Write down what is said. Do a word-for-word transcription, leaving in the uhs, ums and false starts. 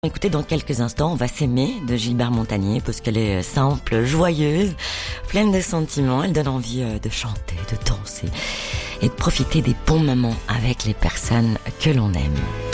Écoutez, dans quelques instants, on va s'aimer de Gilbert Montagné parce qu'elle est simple, joyeuse, pleine de sentiments. Elle donne envie de chanter, de danser et de profiter des bons moments avec les personnes que l'on aime.